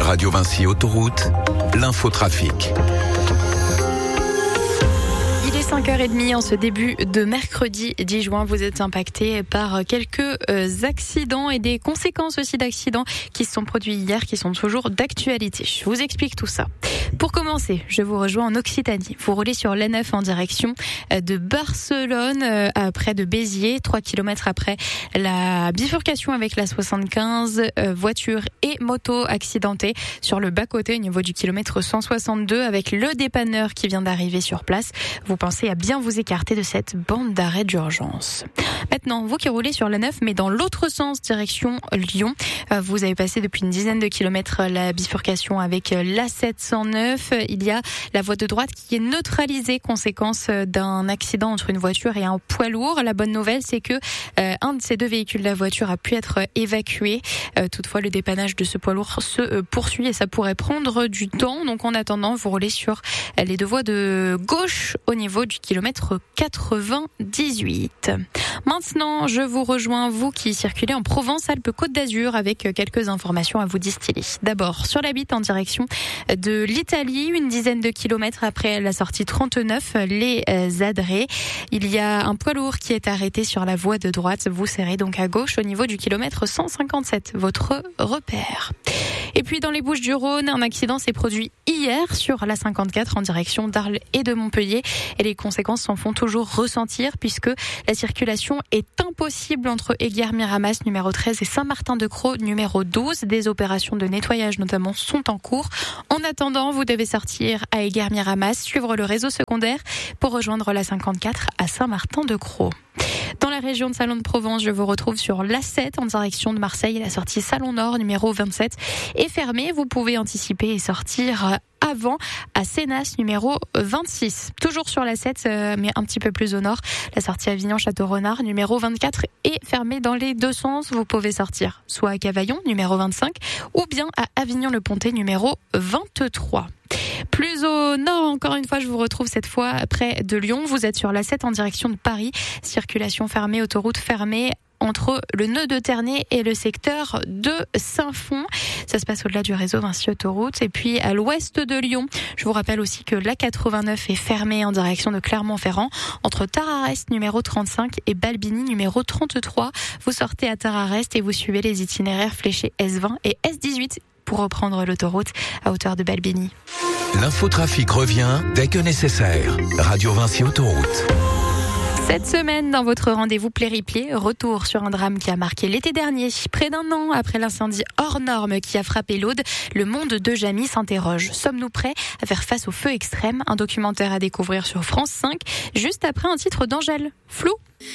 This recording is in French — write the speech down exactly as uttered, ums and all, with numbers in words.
Radio Vinci Autoroute, l'infotrafic. Il est cinq heures trente en ce début de mercredi dix juin. Vous êtes impacté par quelques accidents et des conséquences aussi d'accidents qui se sont produits hier, qui sont toujours d'actualité. Je vous explique tout ça. Pour commencer, je vous rejoins en Occitanie. Vous roulez sur l'A neuf en direction de Barcelone, près de Béziers, trois kilomètres après la bifurcation avec la soixante-quinze. Voitures et motos accidentées sur le bas-côté au niveau du kilomètre cent soixante-deux avec le dépanneur qui vient d'arriver sur place. Vous pensez à bien vous écarter de cette bande d'arrêt d'urgence. Maintenant, vous qui roulez sur l'A neuf, mais dans l'autre sens, direction Lyon, vous avez passé depuis une dizaine de kilomètres la bifurcation avec l'A sept cent neuf. Il y a la voie de droite qui est neutralisée, conséquence d'un accident entre une voiture et un poids lourd. La bonne nouvelle, c'est que euh, un de ces deux véhicules de la voiture a pu être évacué. Euh, toutefois, le dépannage de ce poids lourd se euh, poursuit et ça pourrait prendre du temps. Donc, en attendant, vous roulez sur les deux voies de gauche au niveau du kilomètre quatre-vingt-dix-huit. Maintenant, je vous rejoins, vous qui circulez en Provence-Alpes-Côte d'Azur, avec quelques informations à vous distiller. D'abord, sur la Bitte en direction de l'Italie, une dizaine de kilomètres après la sortie trente-neuf, les Adrets. Il y a un poids lourd qui est arrêté sur la voie de droite. Vous serrez donc à gauche au niveau du kilomètre cent cinquante-sept, votre repère. Et puis dans les Bouches-du-Rhône, un accident s'est produit hier sur la cinquante-quatre en direction d'Arles et de Montpellier. Et les conséquences s'en font toujours ressentir puisque la circulation est impossible entre Eyguières-Miramas numéro treize et Saint-Martin-de-Crau numéro douze. Des opérations de nettoyage notamment sont en cours. En attendant, vous devez sortir à Eyguières-Miramas, suivre le réseau secondaire pour rejoindre la cinquante-quatre à Saint-Martin-de-Crau. Dans la région de Salon de Provence, je vous retrouve sur l'A sept en direction de Marseille. La sortie Salon Nord numéro vingt-sept est fermée. Vous pouvez anticiper et sortir avant à Sénas numéro vingt-six. Toujours sur l'A sept, mais un petit peu plus au nord. La sortie Avignon-Château-Renard numéro vingt-quatre est fermée dans les deux sens. Vous pouvez sortir soit à Cavaillon numéro vingt-cinq ou bien à Avignon-le-Pontet numéro vingt-trois. Plus au nord, encore une fois, je vous retrouve cette fois près de Lyon. Vous êtes sur l'A sept en direction de Paris. Circulation fermée, autoroute fermée entre le nœud de Ternay et le secteur de Saint-Fond. Ça se passe au-delà du réseau Vinci Autoroute. Et puis à l'ouest de Lyon, je vous rappelle aussi que l'A quatre-vingt-neuf est fermée en direction de Clermont-Ferrand entre Tararest numéro trente-cinq et Balbini numéro trente-trois. Vous sortez à Tararest et vous suivez les itinéraires fléchés S vingt et S dix-huit pour reprendre l'autoroute à hauteur de Balbini. L'infotrafic revient dès que nécessaire. Radio Vinci Autoroute. Cette semaine, dans votre rendez-vous Play-Replay, retour sur un drame qui a marqué l'été dernier. Près d'un an après l'incendie hors norme qui a frappé l'Aude, le monde de Jamie s'interroge. Sommes-nous prêts à faire face au feu extrême ? Un documentaire à découvrir sur France cinq, juste après un titre d'Angèle. Flou ?